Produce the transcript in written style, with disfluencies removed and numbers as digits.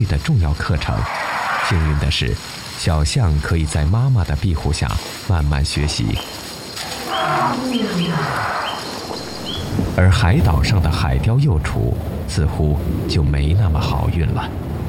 的重要课程。幸运的是，小象可以在妈妈的庇护下慢慢学习。而海岛上的海雕幼雏似乎就没那么好运了。